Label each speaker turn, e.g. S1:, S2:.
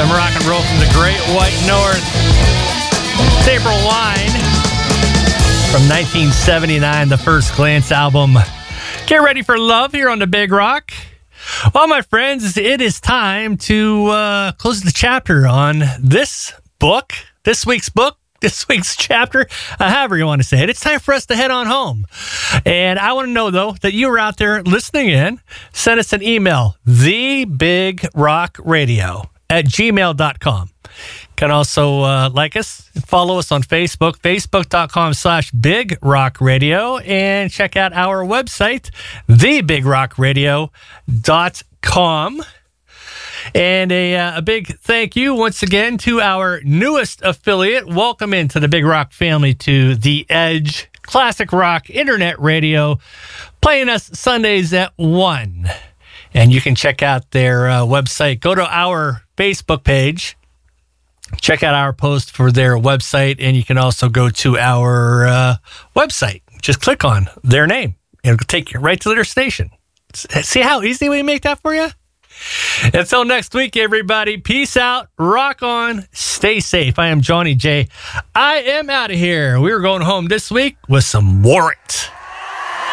S1: Some rock and roll from the Great White North. It's April Wine from 1979, the First Glance album. Get ready for love here on the Big Rock. Well, my friends, it is time to close the chapter on this week's chapter, however you want to say it. It's time for us to head on home. And I want to know, though, that you are out there listening in. Send us an email, thebigrockradio@gmail.com. You can also like us and follow us on Facebook, facebook.com/bigrockradio, and check out our website, thebigrockradio.com. And a big thank you once again to our newest affiliate. Welcome into the Big Rock family to The Edge, classic rock internet radio, playing us Sundays at 1. And you can check out their website. Go to our Facebook page. Check out our post for their website. And you can also go to our website. Just click on their name. It'll take you right to their station. See how easy we make that for you? Until next week, everybody, peace out, rock on, stay safe. I am Johnny J. I am out of here. We are going home this week with some Warrant.